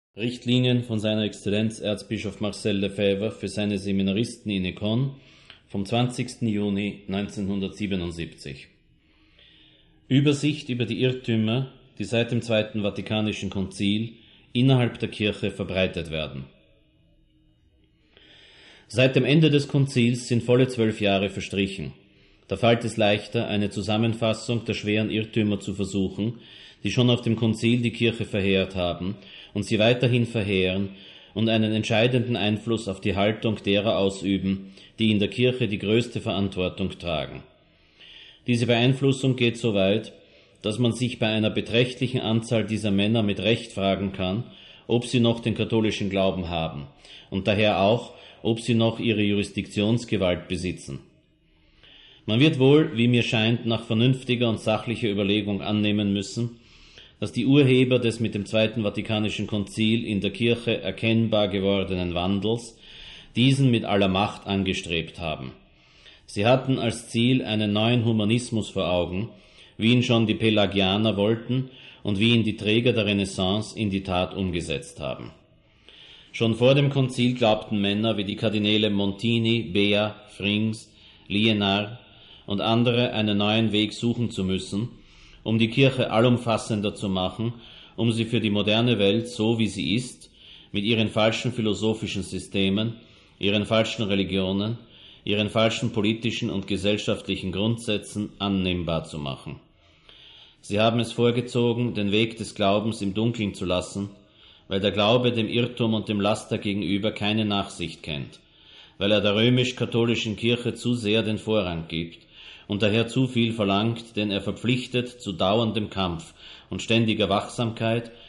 Richtlinien von seiner Exzellenz Erzbischof Marcel Lefebvre für seine Seminaristen in Écône vom 20. Juni 1977. Übersicht über die Irrtümer, die seit dem Zweiten Vatikanischen Konzil innerhalb der Kirche verbreitet werden. Seit dem Ende des Konzils sind volle 12 Jahre verstrichen. Da fällt es leichter, eine Zusammenfassung der schweren Irrtümer zu versuchen, die schon auf dem Konzil die Kirche verheert haben und sie weiterhin verheeren und einen entscheidenden Einfluss auf die Haltung derer ausüben, die in der Kirche die größte Verantwortung tragen. Diese Beeinflussung geht so weit, dass man sich bei einer beträchtlichen Anzahl dieser Männer mit Recht fragen kann, ob sie noch den katholischen Glauben haben und daher auch, ob sie noch ihre Jurisdiktionsgewalt besitzen. Man wird wohl, wie mir scheint, nach vernünftiger und sachlicher Überlegung annehmen müssen, dass die Urheber des mit dem Zweiten Vatikanischen Konzil in der Kirche erkennbar gewordenen Wandels diesen mit aller Macht angestrebt haben. Sie hatten als Ziel einen neuen Humanismus vor Augen, wie ihn schon die Pelagianer wollten und wie ihn die Träger der Renaissance in die Tat umgesetzt haben. Schon vor dem Konzil glaubten Männer wie die Kardinäle Montini, Bea, Frings, Lienard und andere einen neuen Weg suchen zu müssen, um die Kirche allumfassender zu machen, um sie für die moderne Welt, so wie sie ist, mit ihren falschen philosophischen Systemen, ihren falschen Religionen, ihren falschen politischen und gesellschaftlichen Grundsätzen annehmbar zu machen. Sie haben es vorgezogen, den Weg des Glaubens im Dunkeln zu lassen, weil der Glaube dem Irrtum und dem Laster gegenüber keine Nachsicht kennt, weil er der römisch-katholischen Kirche zu sehr den Vorrang gibt und daher zu viel verlangt, denn er verpflichtet zu dauerndem Kampf und ständiger Wachsamkeit